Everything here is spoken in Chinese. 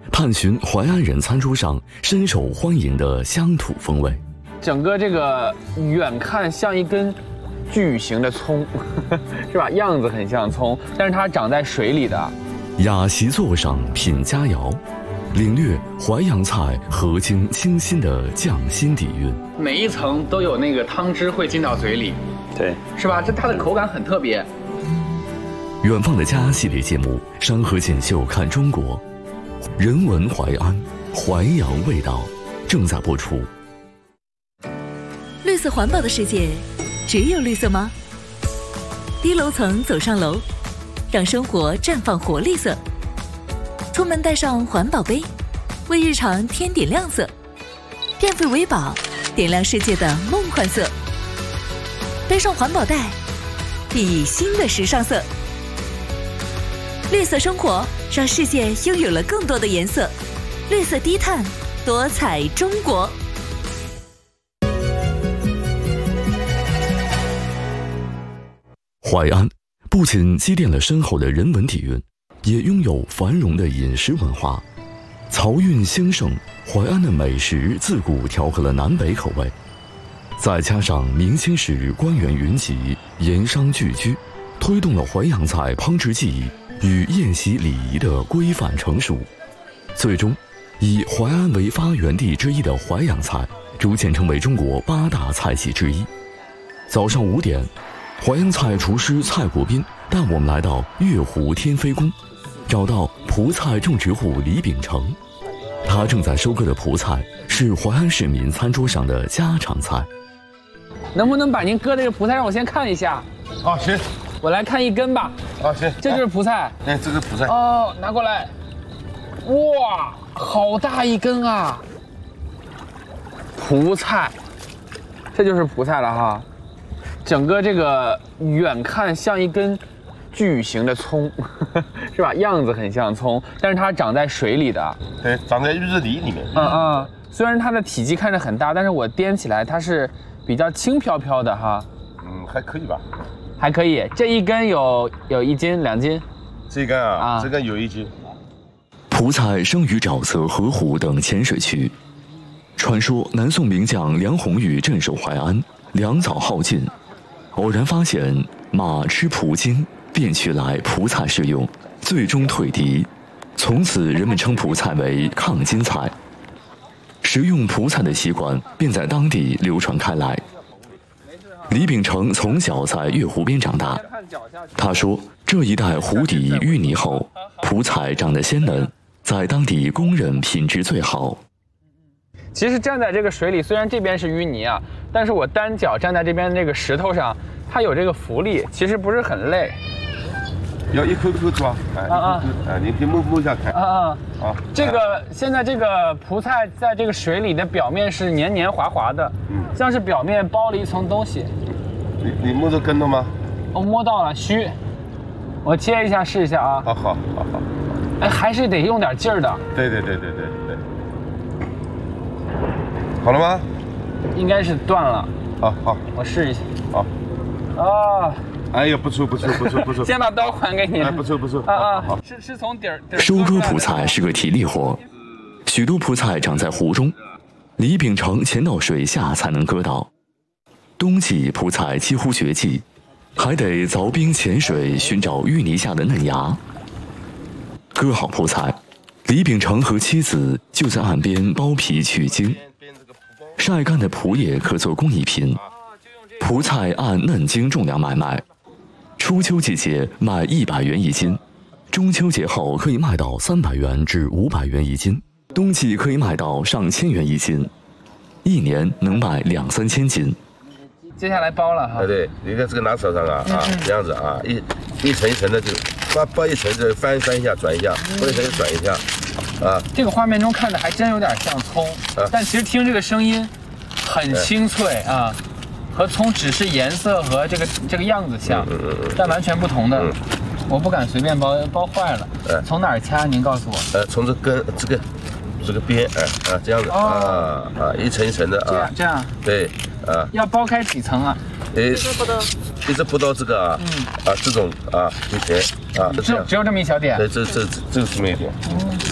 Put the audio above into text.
探寻淮安人餐桌上深受欢迎的乡土风味。 整个这个远看像一根巨型的葱，是吧？样子很像葱，但是它长在水里的。 雅席座上品佳肴，领略淮扬菜和精清新的匠心底蕴。 每一层都有那个汤汁会进到嘴里， 对， 是吧？它的口感很特别。 远方的家系列节目《山河锦绣看中国》，人文淮安，淮扬味道正在播出。 绿色环保的世界，只有绿色吗？低楼层走上楼，让生活绽放活力色。出门带上环保杯，为日常添点亮色。变废为宝，点亮世界的梦幻色。背上环保袋，熠熠新的时尚色。绿色生活，让世界拥有了更多的颜色。绿色低碳，多彩中国。 淮安不仅积淀了深厚的人文底蕴，也拥有繁荣的饮食文化。漕运兴盛，淮安的美食自古调和了南北口味，再加上明清时官员云集，盐商聚居，推动了淮扬菜烹制技艺与宴席礼仪的规范成熟，最终以淮安为发源地之一的淮扬菜逐渐成为中国8大菜系之一。早上5点，淮扬菜厨师蔡国斌带我们来到月湖天妃宫，找到蒲菜种植户李秉成。他正在收割的蒲菜是淮安市民餐桌上的家常菜。 能不能把您割这个蒲菜让我先看一下？ 哦，行， 我来看一根吧。 哦，行， 这就是蒲菜。 哎，这是蒲菜。 哦，拿过来。哇，好大一根啊！蒲菜，这就是蒲菜了哈。整个这个远看像一根巨型的葱，是吧？样子很像葱，但是它长在水里的。 对，长在玉里里面。 虽然它的体积看着很大，但是我掂起来它是比较轻飘飘的哈。 还可以吧？ 还可以，这一根有1斤2斤。 这根啊，这根有1斤。 蒲菜生于沼泽、河湖等浅水区。传说南宋名将梁鸿玉镇守淮安，粮草耗尽，偶然发现马吃蒲筋，便取来蒲菜食用，最终退敌。从此人们称蒲菜为抗金菜。食用蒲菜的习惯便在当地流传开来。李秉成从小在月湖边长大，他说这一带湖底淤泥厚，蒲菜长得鲜嫩，在当地公认品质最好。 其实站在这个水里，虽然这边是淤泥啊，但是我单脚站在这边这个石头上，它有这个浮力，其实不是很累。 要一口口抓，你可以摸下看。这个现在这个蒲菜在这个水里的表面是黏黏滑滑的，像是表面包了一层东西。 你摸着根了吗？ 我摸到了，虚。我切一下试一下啊。 好。 哎，还是得用点劲儿的。对。 好了吗？ 应该是断了。 好， 我试一下。 好。 啊。 哎呀，不错。 先把刀还给你。 哎，不错。 好。是从底儿。 收割蒲菜是个体力活，许多蒲菜长在湖中，李秉成潜到水下才能割到。冬季蒲菜几乎绝迹，还得凿冰潜水寻找淤泥下的嫩芽。割好蒲菜，李秉成和妻子就在岸边剥皮取茎。晒干的蒲叶可做工艺品，蒲菜按嫩茎重量买卖。初秋季节卖100元1斤，中秋节后可以卖到300元至500元1斤，冬季可以卖到上千元1斤，一年能卖2-3千斤。 接下来包了哈。 对，你看这个拿手上啊，这样子啊，一层一层的就包一层，就翻一下，转一下，包一层就转一下， 这个画面中看着还真有点像葱，但其实听这个声音很清脆啊。和葱只是颜色和这个样子像，但完全不同的。我不敢随便包坏了。从哪儿掐？您告诉我。 从这根这个边，这样子一层一层的这样。对，要剥开几层啊？一直剥到这个这种一层只有这么一小点。 对，这么一点。